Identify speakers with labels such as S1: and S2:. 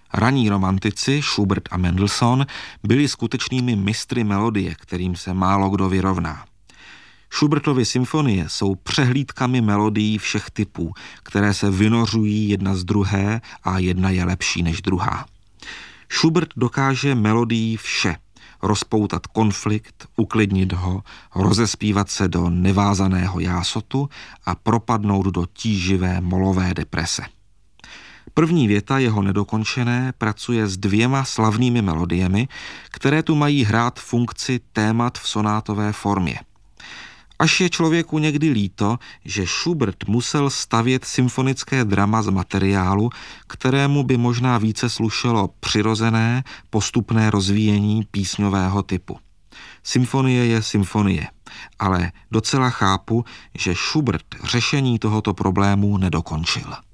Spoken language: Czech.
S1: Raní romantici, Schubert a Mendelssohn, byli skutečnými mistry melodie, kterým se málo kdo vyrovná. Schubertovy symfonie jsou přehlídkami melodií všech typů, které se vynořují jedna z druhé a jedna je lepší než druhá. Schubert dokáže melodií vše. Rozpoutat konflikt, uklidnit ho, rozespívat se do nevázaného jásotu a propadnout do tíživé molové deprese. První věta jeho nedokončené pracuje s dvěma slavnými melodiemi, které tu mají hrát funkci témat v sonátové formě. Až je člověku někdy líto, že Schubert musel stavět symfonické drama z materiálu, kterému by možná více slušelo přirozené, postupné rozvíjení písňového typu. Symfonie je symfonie, ale docela chápu, že Schubert řešení tohoto problému nedokončil.